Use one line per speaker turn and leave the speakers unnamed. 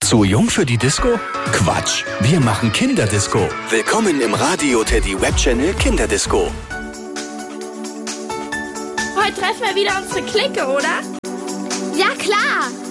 Zu jung für die Disco? Quatsch, wir machen Kinderdisco.
Willkommen im Radio Teddy Webchannel Kinderdisco.
Heute treffen wir wieder unsere Clique, oder?
Ja, klar.